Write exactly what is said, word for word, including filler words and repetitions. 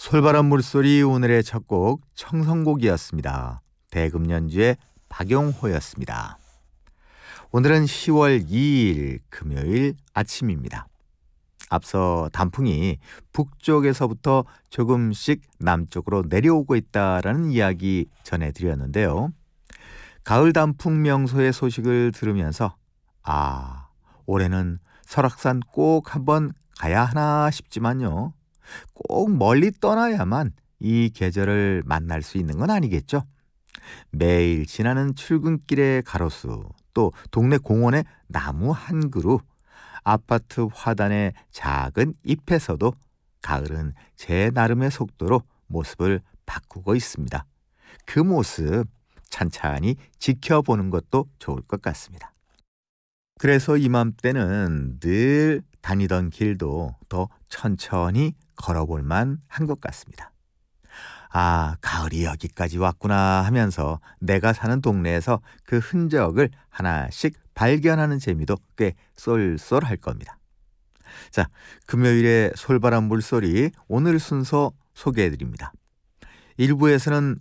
솔바람 물소리 오늘의 첫 곡 청성곡이었습니다. 대금연주의 박용호였습니다. 오늘은 시월 이일 금요일 아침입니다. 앞서 단풍이 북쪽에서부터 조금씩 남쪽으로 내려오고 있다라는 이야기 전해드렸는데요. 가을 단풍 명소의 소식을 들으면서 아, 올해는 설악산 꼭 한번 가야 하나 싶지만요. 꼭 멀리 떠나야만 이 계절을 만날 수 있는 건 아니겠죠. 매일 지나는 출근길의 가로수, 또 동네 공원의 나무 한 그루, 아파트 화단의 작은 잎에서도 가을은 제 나름의 속도로 모습을 바꾸고 있습니다. 그 모습 찬찬히 지켜보는 것도 좋을 것 같습니다. 그래서 이맘때는 늘 다니던 길도 더 천천히 걸어볼 만한 것 같습니다. 아, 가을이 여기까지 왔구나 하면서 내가 사는 동네에서 그 흔적을 하나씩 발견하는 재미도 꽤 쏠쏠할 겁니다. 자, 금요일의 솔바람 물소리 오늘 순서 소개해드립니다. 일 부에서는